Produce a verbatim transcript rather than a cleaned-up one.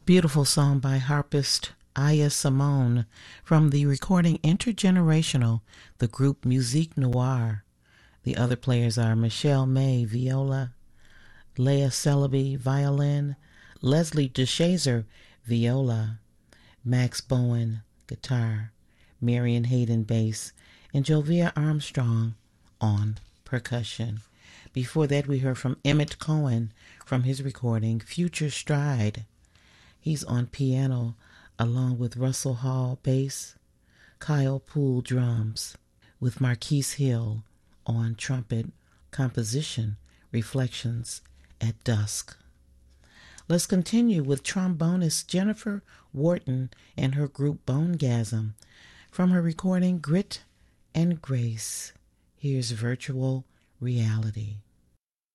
Beautiful song by harpist Aya Simone from the recording Intergenerational, the group Musique Noire. The other players are Michelle May, viola, Leah Celebi, violin, Leslie DeShazer, viola, Max Bowen, guitar, Marion Hayden, bass, and Jovia Armstrong on percussion. Before that, we heard from Emmett Cohen from his recording Future Stride. He's on piano along with Russell Hall, bass, Kyle Poole, drums, with Marquise Hill on trumpet, composition, Reflections at Dusk. Let's continue with trombonist Jennifer Wharton and her group Bonegasm from her recording Grit and Grace. Here's Virtual Reality.